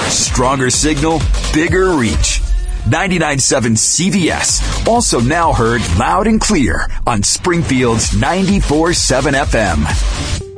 Stronger signal, bigger reach. 99.7 CVS, also now heard loud and clear on Springfield's 94.7 FM.